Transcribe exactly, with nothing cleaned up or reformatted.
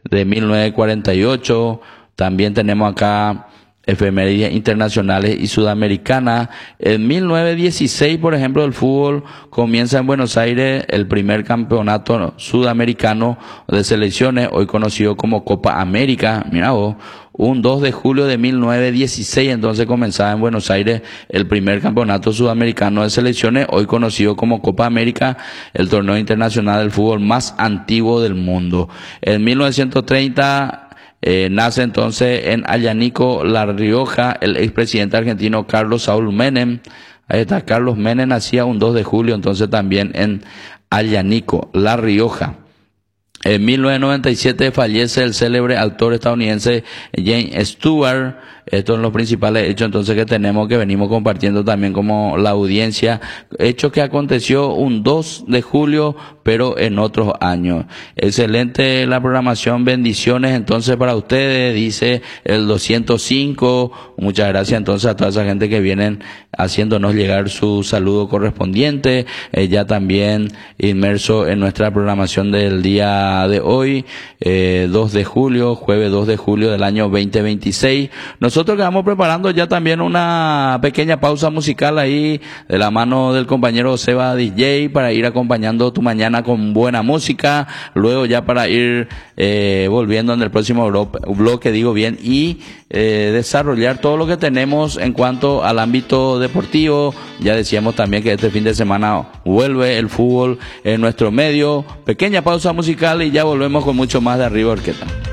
de mil novecientos cuarenta y ocho. También tenemos acá efemérides internacionales y sudamericanas. En mil novecientos dieciséis, por ejemplo, el fútbol comienza en Buenos Aires el primer campeonato sudamericano de selecciones, hoy conocido como Copa América. Mira vos, un dos de julio de mil novecientos dieciséis, entonces comenzaba en Buenos Aires el primer campeonato sudamericano de selecciones, hoy conocido como Copa América, el torneo internacional del fútbol más antiguo del mundo. En mil novecientos treinta, Eh, nace entonces en Ayanico, La Rioja, el expresidente argentino Carlos Saúl Menem. Ahí está, Carlos Menem nacía un dos de julio, entonces también en Ayanico, La Rioja. En mil novecientos noventa y siete fallece el célebre actor estadounidense James Stewart. Estos son los principales hechos entonces que tenemos, que venimos compartiendo también como la audiencia. Hecho que aconteció un dos de julio, pero en otros años. Excelente la programación, bendiciones entonces para ustedes, dice el doscientos cinco. Muchas gracias entonces a toda esa gente que vienen haciéndonos llegar su saludo correspondiente. Eh, ya también inmerso en nuestra programación del día de hoy, eh, dos de julio, jueves dos de julio del año veinte veintiséis. Nosotros quedamos preparando ya también una pequeña pausa musical ahí de la mano del compañero Seba D J para ir acompañando tu mañana con buena música, luego ya para ir eh, volviendo en el próximo bloque, digo bien, y eh, desarrollar todo lo que tenemos en cuanto al ámbito deportivo. Ya decíamos también que este fin de semana vuelve el fútbol en nuestro medio. Pequeña pausa musical y ya volvemos con mucho más de Arriba Orquesta.